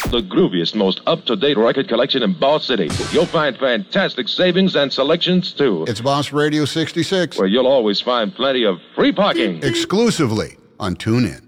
The grooviest, most up-to-date record collection in Boss City. You'll find fantastic savings and selections, too. It's Boss Radio 66. Where you'll always find plenty of free parking. Exclusively on TuneIn.